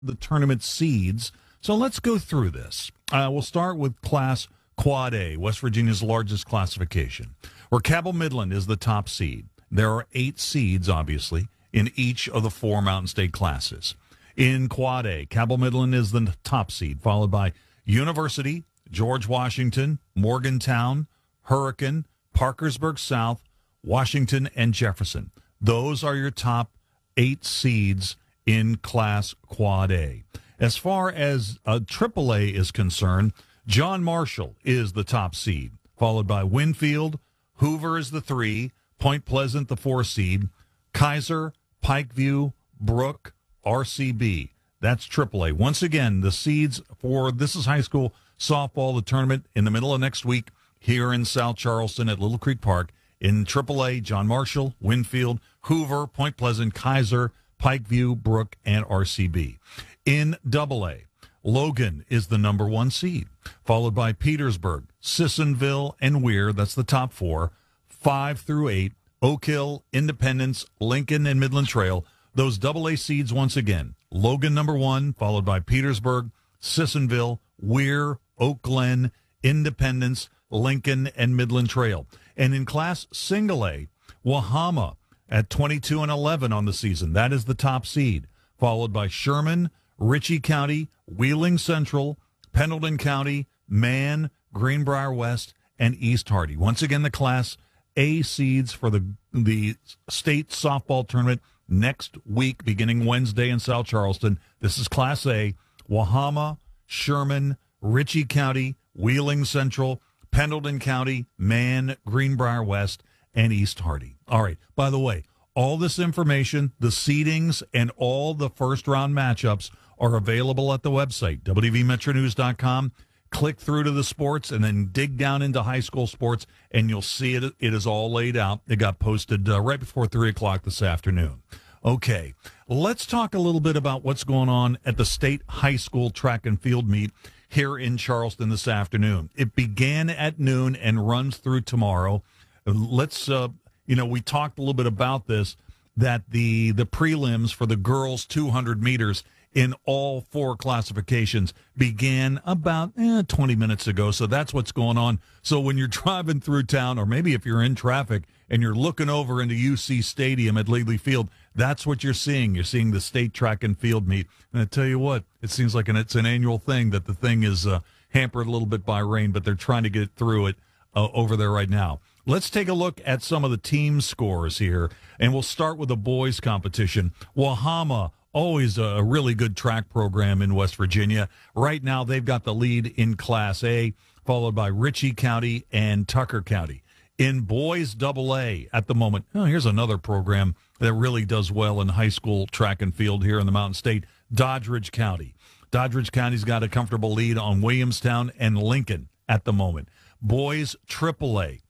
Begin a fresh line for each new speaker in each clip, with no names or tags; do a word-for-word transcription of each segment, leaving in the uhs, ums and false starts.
the tournament seeds. So let's go through this. Uh, we'll start with Class Quad A, West Virginia's largest classification, where Cabell Midland is the top seed. There are eight seeds, obviously, in each of the four Mountain State classes. In Quad A, Cabell Midland is the top seed, followed by University, George Washington, Morgantown, Hurricane, Parkersburg South, Washington, and Jefferson. Those are your top eight seeds in Class Quad A. As far as uh, triple A is concerned, John Marshall is the top seed, followed by Winfield, Hoover is the three, Point Pleasant the four seed, Kaiser, Pikeview, Brook, R C B. That's triple A. Once again, the seeds for this is high school softball, the tournament in the middle of next week here in South Charleston at Little Creek Park. In triple A, John Marshall, Winfield, Hoover, Point Pleasant, Kaiser, Pikeview, Brook, and R C B. In double A, Logan is the number one seed, followed by Petersburg, Sissonville, and Weir. That's the top four. Five through eight, Oak Hill, Independence, Lincoln, and Midland Trail. Those double A seeds once again. Logan number one, followed by Petersburg, Sissonville, Weir, Oak Glen, Independence, Lincoln, and Midland Trail. And in Class Single A, Wahama at twenty-two and eleven on the season. That is the top seed, followed by Sherman, Ritchie County, Wheeling Central, Pendleton County, Man, Greenbrier West, and East Hardy. Once again, the Class A seeds for the the state softball tournament next week, beginning Wednesday in South Charleston. This is Class A, Wahama, Sherman, Ritchie County, Wheeling Central, Pendleton County, Man, Greenbrier West, and East Hardy. All right, by the way, all this information, the seedings, and all the first-round matchups are available at the website, W V Metro News dot com. Click through to the sports and then dig down into high school sports, and you'll see it. It is all laid out. It got posted uh, right before three o'clock this afternoon. Okay, let's talk a little bit about what's going on at the state high school track and field meet here in Charleston this afternoon. It began at noon and runs through tomorrow. Let's, uh, you know, we talked a little bit about this, that the the prelims for the girls' two hundred meters in all four classifications began about eh, twenty minutes ago. So that's what's going on. So when you're driving through town, or maybe if you're in traffic and you're looking over into U C Stadium at Lately Field, that's what you're seeing. You're seeing the state track and field meet. And I tell you what, it seems like an, it's an annual thing that the thing is uh, hampered a little bit by rain, but they're trying to get through it uh, over there right now. Let's take a look at some of the team scores here, and we'll start with the boys competition. Wahama, always a really good track program in West Virginia. Right now, they've got the lead in Class A, followed by Ritchie County and Tucker County. In boys double A at the moment, oh, here's another program that really does well in high school track and field here in the Mountain State, Doddridge County. Doddridge County's got a comfortable lead on Williamstown and Lincoln at the moment. Boys triple A,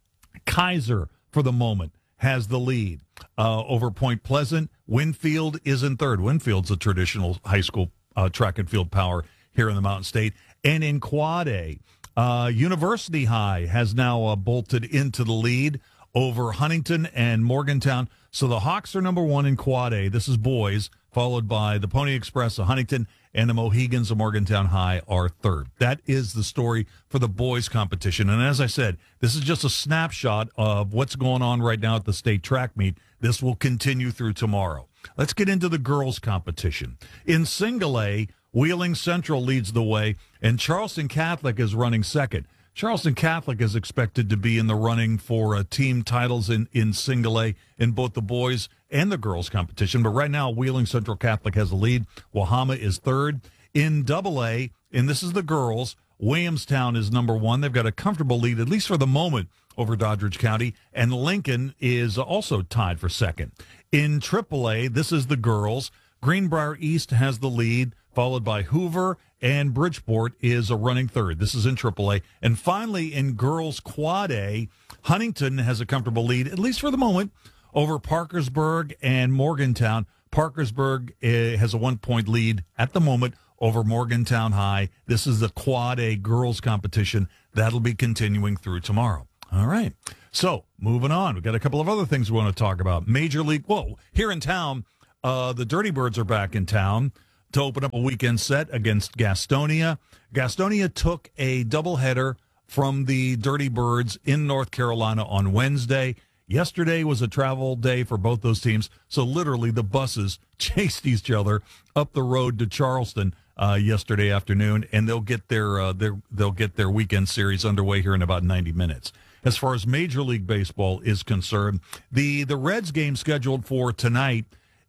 Kaiser for the moment has the lead uh, over Point Pleasant. Winfield is in third. Winfield's a traditional high school uh, track and field power here in the Mountain State. And in Quad A, uh, University High has now uh, bolted into the lead over Huntington and Morgantown. So the Hawks are number one in Quad A. This is boys, followed by the Pony Express of Huntington, and the Mohegans of Morgantown High are third. That is the story for the boys competition. And as I said, this is just a snapshot of what's going on right now at the state track meet. This will continue through tomorrow. Let's get into the girls competition. In single A, Wheeling Central leads the way, and Charleston Catholic is running second. Charleston Catholic is expected to be in the running for uh, team titles in, in single A in both the boys and the girls competition. But right now, Wheeling Central Catholic has the lead. Wahama is third. In double A, and this is the girls, Williamstown is number one. They've got a comfortable lead, at least for the moment, over Doddridge County. And Lincoln is also tied for second. In triple A, this is the girls. Greenbrier East has the lead, followed by Hoover, and Bridgeport is a running third. This is in triple A. And finally, in girls Quad A, Huntington has a comfortable lead, at least for the moment, over Parkersburg and Morgantown. Parkersburg uh, has a one-point lead at the moment over Morgantown High. This is the Quad A girls competition. That'll be continuing through tomorrow. All right. So, moving on. We've got a couple of other things we want to talk about. Major League, whoa, here in town, uh, the Dirty Birds are back in town. to open up a weekend set against Gastonia. Gastonia took a doubleheader from the Dirty Birds in North Carolina on Wednesday. Yesterday was a travel day for both those teams, so literally the buses chased each other up the road to Charleston uh, yesterday afternoon, and they'll get their, uh, their they'll get their weekend series underway here in about ninety minutes. As far as Major League Baseball is concerned, the the Reds game scheduled for tonight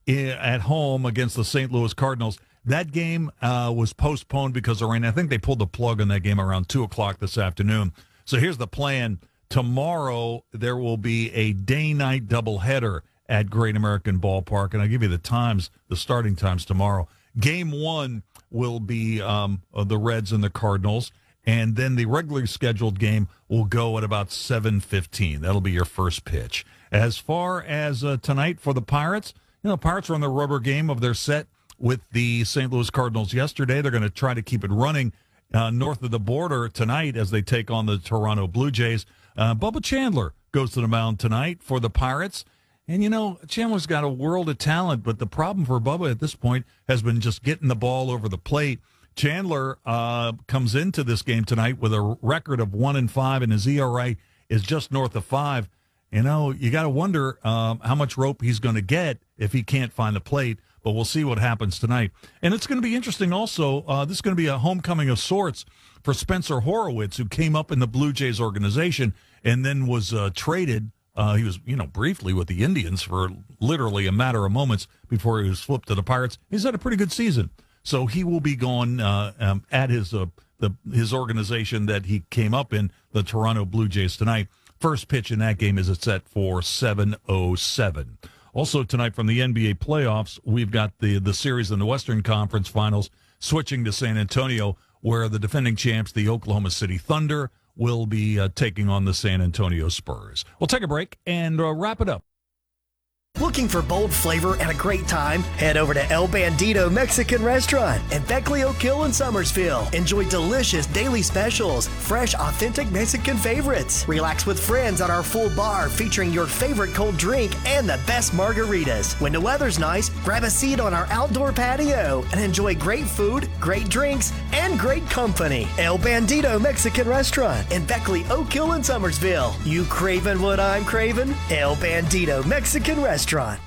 at home against the Saint Louis Cardinals. That game uh, was postponed because of rain. I think they pulled the plug on that game around two o'clock this afternoon. So here's the plan. Tomorrow, there will be a day-night doubleheader at Great American Ballpark, and I'll give you the times, the starting times tomorrow. Game one will be um, the Reds and the Cardinals, and then the regularly scheduled game will go at about seven fifteen. That'll be your first pitch. As far as uh, tonight for the Pirates, you know, Pirates are on the rubber game of their set with the Saint Louis Cardinals yesterday. They're going to try to keep it running uh, north of the border tonight as they take on the Toronto Blue Jays. Uh, Bubba Chandler goes to the mound tonight for the Pirates. And, you know, Chandler's got a world of talent, but the problem for Bubba at this point has been just getting the ball over the plate. Chandler uh, comes into this game tonight with a record of one and five, and his E R A is just north of five. You know, you got to wonder um, how much rope he's going to get if he can't find the plate, but we'll see what happens tonight. And it's going to be interesting also. Uh, this is going to be a homecoming of sorts for Spencer Horowitz, who came up in the Blue Jays organization and then was uh, traded. Uh, he was, you know, briefly with the Indians for literally a matter of moments before he was flipped to the Pirates. He's had a pretty good season. So he will be going uh, um, at his uh, the his organization that he came up in, the Toronto Blue Jays, tonight. First pitch in that game is set for seven oh seven. Also tonight from the N B A playoffs, we've got the, the series in the Western Conference Finals switching to San Antonio, where the defending champs, the Oklahoma City Thunder, will be uh, taking on the San Antonio Spurs. We'll take a break and uh, wrap it up.
Looking for bold flavor and a great time? Head over to El Bandito Mexican Restaurant in Beckley, Oak Hill, and Summersville. Enjoy delicious daily specials, fresh, authentic Mexican favorites. Relax with friends at our full bar featuring your favorite cold drink and the best margaritas. When the weather's nice, grab a seat on our outdoor patio and enjoy great food, great drinks, and great company. El Bandito Mexican Restaurant in Beckley, Oak Hill, and Summersville. You craving what I'm craving? El Bandito Mexican Restaurant.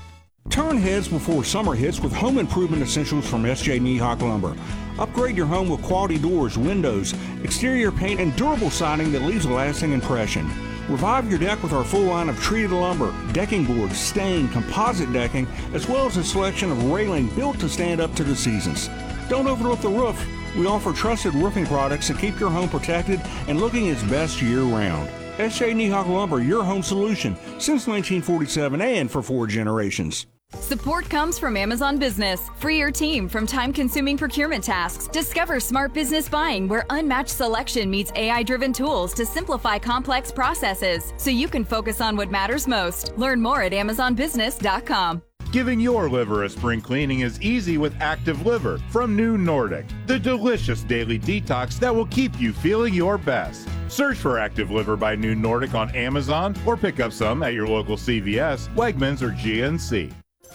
Turn heads before summer hits with home improvement essentials from S J Niehawk Lumber. Upgrade your home with quality doors, windows, exterior paint, and durable siding that leaves a lasting impression. Revive your deck with our full line of treated lumber, decking boards, stain, composite decking, as well as a selection of railing built to stand up to the seasons. Don't overlook the roof. We offer trusted roofing products to keep your home protected and looking its best year-round. S J Niehawk Lumber, your home solution since nineteen forty-seven and for four generations.
Support comes from Amazon Business. Free your team from time-consuming procurement tasks. Discover smart business buying where unmatched selection meets A I-driven tools to simplify complex processes so you can focus on what matters most. Learn more at amazon business dot com.
Giving your liver a spring cleaning is easy with Active Liver from New Nordic, the delicious daily detox that will keep you feeling your best. Search for Active Liver by New Nordic on Amazon or pick up some at your local C V S, Wegmans, or G N C.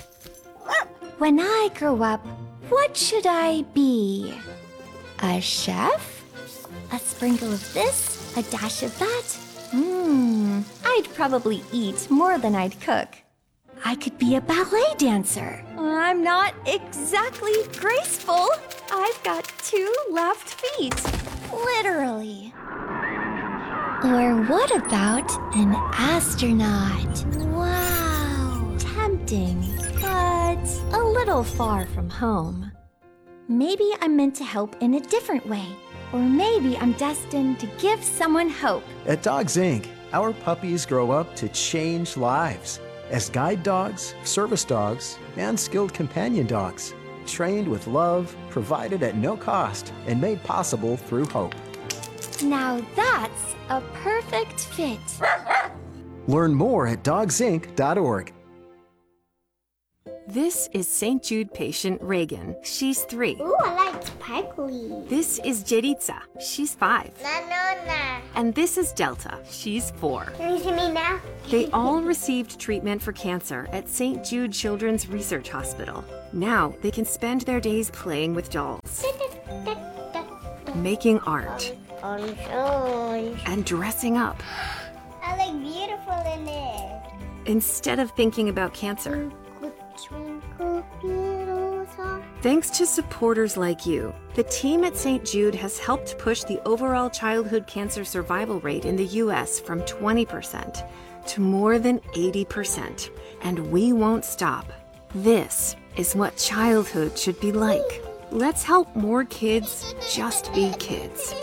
When I grow up, what should I be? A chef? A sprinkle of this, a dash of that? Mmm, I'd probably eat more than I'd cook. I could be a ballet dancer. I'm not exactly graceful. I've got two left feet. Literally. Or what about an astronaut? Wow, tempting, but a little far from home. Maybe I'm meant to help in a different way. Or maybe I'm destined to give someone hope.
At Dogs Incorporated, our puppies grow up to change lives as guide dogs, service dogs, and skilled companion dogs, trained with love, provided at no cost, and made possible through hope.
Now that's a perfect fit.
Learn more at dogs inc dot org.
This is Saint Jude patient Reagan. She's three.
Ooh, I like sparkly.
This is Jeritza. She's five.
Na, na, na.
And this is Delta. She's four.
Can you see me now?
They all received treatment for cancer at Saint Jude Children's Research Hospital. Now they can spend their days playing with dolls, making art,
Orange, orange.
and dressing up.
I look beautiful in it.
Instead of thinking about cancer.
Twinkle, little star.
Thanks to supporters like you, the team at Saint Jude has helped push the overall childhood cancer survival rate in the U S from twenty percent to more than eighty percent. And we won't stop. This is what childhood should be like. Let's help more kids just be kids.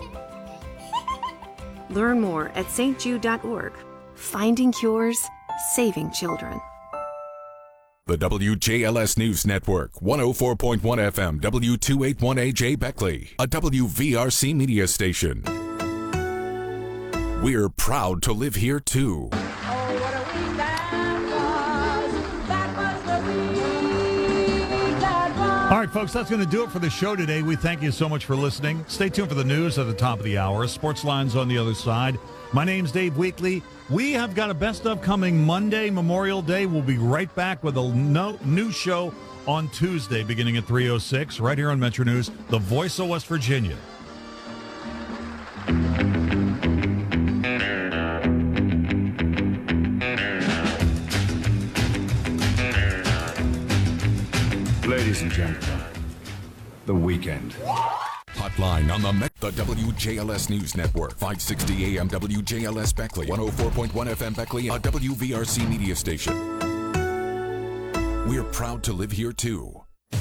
Learn more at s t jude dot org. Finding cures, saving children.
The W J L S News Network, one oh four point one F M, W two eighty-one A J Beckley, a W V R C media station. We're proud to live here, too.
All right, folks, that's going to do it for the show today. We thank you so much for listening. Stay tuned for the news at the top of the hour. Sports Lines on the other side. My name's Dave Weekley. We have got a best of coming Monday, Memorial Day. We'll be right back with a no, new show on Tuesday beginning at three oh six right here on Metro News, the voice of West Virginia.
Ladies and gentlemen, the weekend.
Hotline on the Met, the W J L S News Network, five sixty A M W J L S Beckley, one oh four point one F M Beckley, a W V R C media station. We're proud to live here, too.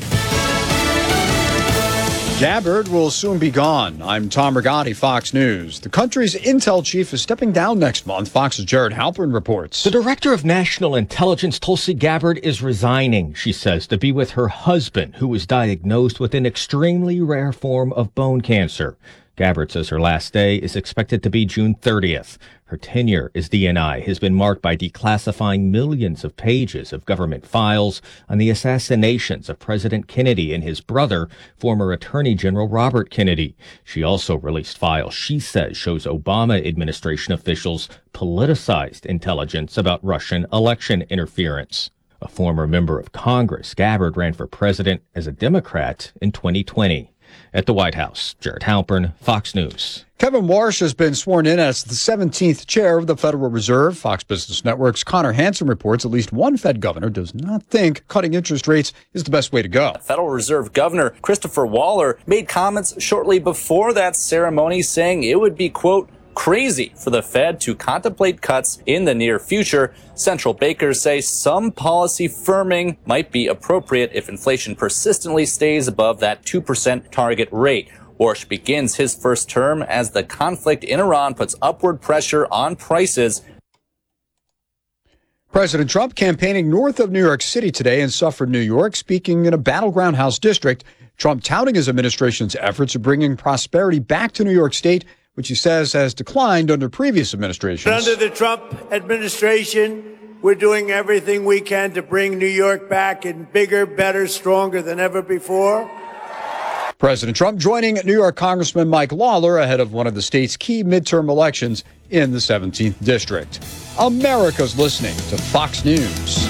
Gabbard will soon be gone. I'm Tom Rigotti, Fox News. The country's intel chief is stepping down next month. Fox's Jared Halpern reports.
The director of national intelligence, Tulsi Gabbard, is resigning, she says, to be with her husband, who was diagnosed with an extremely rare form of bone cancer. Gabbard says her last day is expected to be June thirtieth. Her tenure as D N I has been marked by declassifying millions of pages of government files on the assassinations of President Kennedy and his brother, former Attorney General Robert Kennedy. She also released files she says shows Obama administration officials politicized intelligence about Russian election interference. A former member of Congress, Gabbard ran for president as a Democrat in twenty twenty. At the White House, Jared Halpern, Fox News.
Kevin Warsh has been sworn in as the seventeenth chair of the Federal Reserve. Fox Business Network's Connor Hansen reports at least one Fed governor does not think cutting interest rates is the best way to go.
Federal Reserve Governor Christopher Waller made comments shortly before that ceremony saying it would be, quote, crazy for the Fed to contemplate cuts in the near future. Central bankers say some policy firming might be appropriate if inflation persistently stays above that two percent target rate. Warsh begins his first term as the conflict in Iran puts upward pressure on prices.
President Trump campaigning north of New York City today in Suffern, New York, speaking in a battleground House district. Trump touting his administration's efforts of bringing prosperity back to New York State, which he says has declined under previous administrations.
Under the Trump administration, we're doing everything we can to bring New York back in bigger, better, stronger than ever before.
President Trump joining New York Congressman Mike Lawler ahead of one of the state's key midterm elections in the seventeenth District. America's listening to Fox News.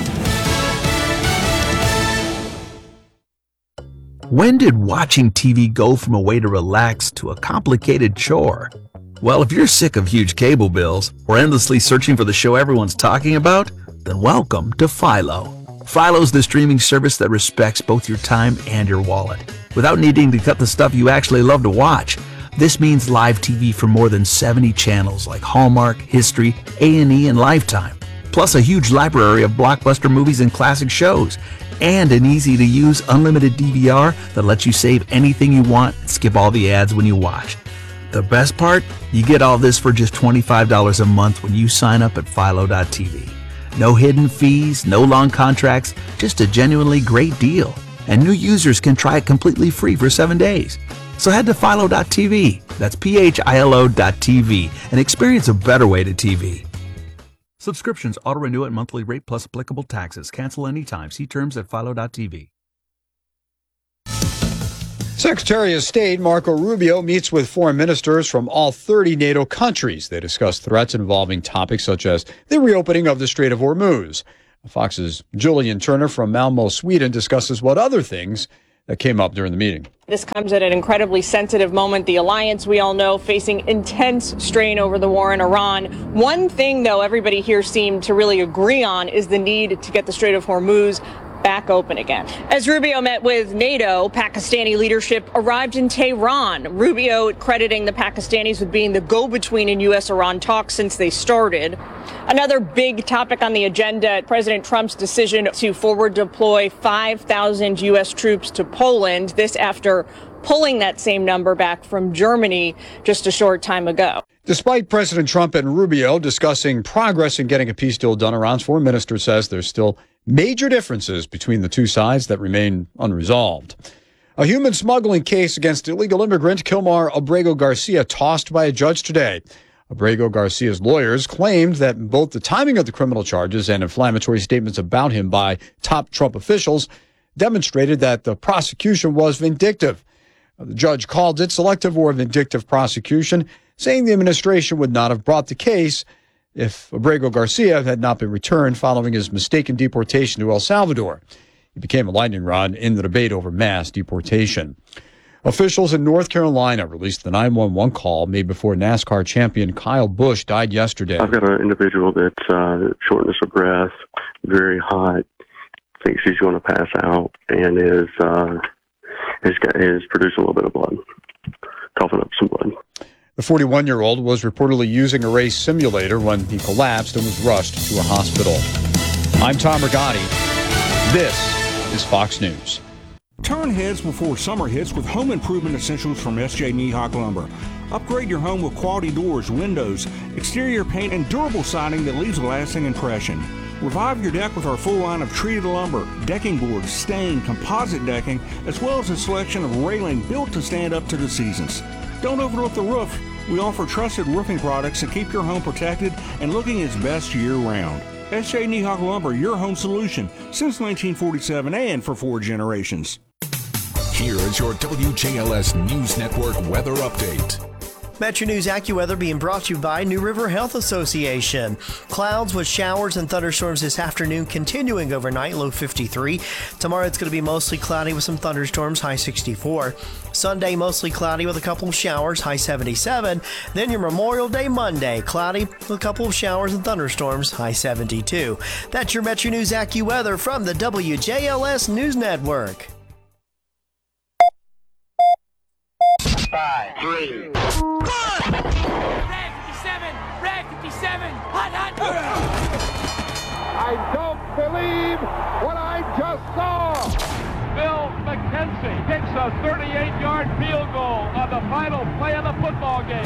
When did watching T V go from a way to relax to a complicated chore? Well, if you're sick of huge cable bills or endlessly searching for the show everyone's talking about, then welcome to Philo. Philo's the streaming service that respects both your time and your wallet, without needing to cut the stuff you actually love to watch. This means live T V from more than seventy channels like Hallmark, History, A and E, and Lifetime, plus a huge library of blockbuster movies and classic shows, and an easy-to-use unlimited D V R that lets you save anything you want and skip all the ads when you watch. The best part? You get all this for just twenty-five dollars a month when you sign up at Philo dot T V. No hidden fees, no long contracts, just a genuinely great deal. And new users can try it completely free for seven days. So head to Philo dot T V, that's P H I L O dot T V, and experience a better way to T V. Subscriptions auto-renew at monthly rate plus applicable taxes. Cancel anytime. See terms at philo dot t v.
Secretary of State Marco Rubio meets with foreign ministers from all thirty NATO countries. They discuss threats involving topics such as the reopening of the Strait of Hormuz. Fox's Julian Turner from Malmo, Sweden, discusses what other things that came up during the meeting.
This comes at an incredibly sensitive moment. The alliance, we all know, facing intense strain over the war in Iran. One thing, though, everybody here seemed to really agree on is the need to get the Strait of Hormuz back open again. As Rubio met with NATO, Pakistani leadership arrived in Tehran. Rubio crediting the Pakistanis with being the go-between in U S Iran talks since they started. Another big topic on the agenda, President Trump's decision to forward deploy five thousand U S troops to Poland. This after pulling that same number back from Germany just a short time ago.
Despite President Trump and Rubio discussing progress in getting a peace deal done, Iran's foreign minister says there's still major differences between the two sides that remain unresolved. A human smuggling case against illegal immigrant Kilmar Abrego Garcia tossed by a judge today. Abrego Garcia's lawyers claimed that both the timing of the criminal charges and inflammatory statements about him by top Trump officials demonstrated that the prosecution was vindictive. The judge called it selective or vindictive prosecution, saying the administration would not have brought the case if Abrego Garcia had not been returned following his mistaken deportation to El Salvador. He became a lightning rod in the debate over mass deportation. Officials in North Carolina released the nine one one call made before NASCAR champion Kyle Busch died yesterday.
I've got an individual that's uh, shortness of breath, very hot, thinks he's going to pass out, and is uh, is, got, is producing a little bit of blood, coughing up some blood.
The forty-one-year-old was reportedly using a race simulator when he collapsed and was rushed to a hospital. I'm Tom Rigotti. This is Fox News.
Turn heads before summer hits with home improvement essentials from S J Nihock Lumber. Upgrade your home with quality doors, windows, exterior paint, and durable siding that leaves a lasting impression. Revive your deck with our full line of treated lumber, decking boards, stain, composite decking, as well as a selection of railing built to stand up to the seasons. Don't overlook the roof. We offer trusted roofing products to keep your home protected and looking its best year-round. S J Nihock Lumber, your home solution since nineteen forty-seven and for four generations.
Here is your W J L S News Network weather update.
Metro News AccuWeather being brought to you by New River Health Association. Clouds with showers and thunderstorms this afternoon, continuing overnight, low fifty-three. Tomorrow it's going to be mostly cloudy with some thunderstorms, high sixty-four. Sunday mostly cloudy with a couple of showers, high seventy-seven. Then your Memorial Day Monday, cloudy with a couple of showers and thunderstorms, high seventy-two. That's your Metro News AccuWeather from the W J L S News Network.
Five, three, one. Red fifty-seven, Red fifty-seven, hot, hot.
I don't believe what I just saw.
Bill McKenzie kicks a thirty-eight-yard field goal on the final play of the football game.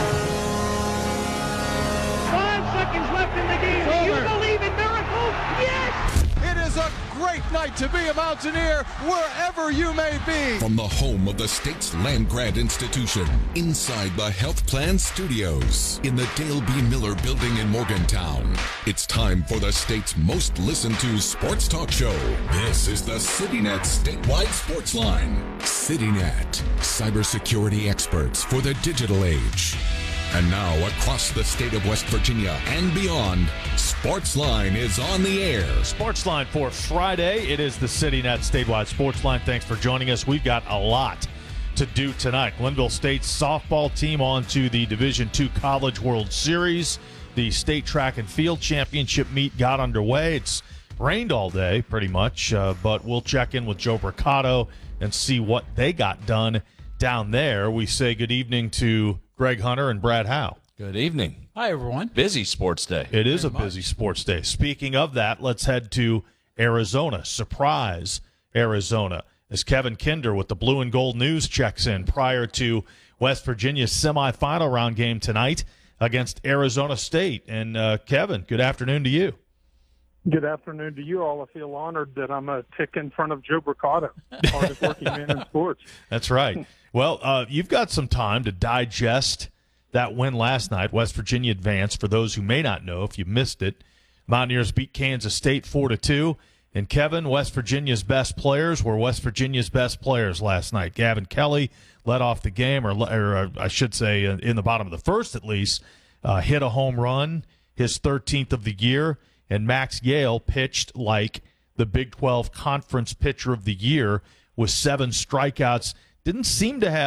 Five seconds left in the game. Do you believe in miracles? Yes!
It is a great night to be a Mountaineer wherever you may be.
From the home of the state's land grant institution, inside the Health Plan Studios, in the Dale B. Miller Building in Morgantown, it's time for the state's most listened to sports talk show. This is the CityNet Statewide Sports Line. CityNet, cybersecurity experts for the digital age. And now, across the state of West Virginia and beyond, Sportsline is on the air.
Sportsline for Friday. It is the CityNet Statewide Sportsline. Thanks for joining us. We've got a lot to do tonight. Glenville State's softball team on to the Division two College World Series. The state track and field championship meet got underway. It's rained all day, pretty much, uh, but we'll check in with Joe Bricado and see what they got done down there. We say good evening to Greg Hunter and Brad Howe.
Good evening.
Hi, everyone.
Busy sports day.
It is a busy sports day. Speaking of that, let's head to Arizona. Surprise, Arizona. As Kevin Kinder with the Blue and Gold News checks in prior to West Virginia's semifinal round game tonight against Arizona State. And, uh, Kevin, good afternoon to you.
Good afternoon to you all. I feel honored that I'm a tick in front of Joe Bricado, hardest working man in sports.
That's right. Well, uh, you've got some time to digest that win last night. West Virginia advanced. For those who may not know, if you missed it, Mountaineers beat Kansas State four to two. And Kevin, West Virginia's best players were West Virginia's best players last night. Gavin Kelly led off the game, or, or uh, I should say in the bottom of the first at least, uh, hit a home run, his thirteenth of the year. And Max Yale pitched like the Big twelve Conference Pitcher of the Year with seven strikeouts. Didn't seem to have